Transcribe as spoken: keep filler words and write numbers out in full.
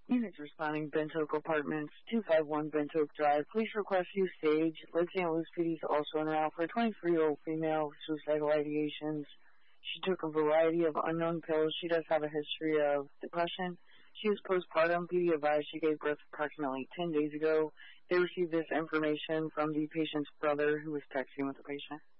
Units responding, Bent Oak Apartments, two five one Bent Oak Drive. Police request use Sage. Lake Saint Louis P D is also en route for a twenty-three-year-old female with suicidal ideations. She took a variety of unknown pills. She does have a history of depression. She is postpartum. P D advised she gave birth approximately ten days ago. They received this information from the patient's brother who was texting with the patient.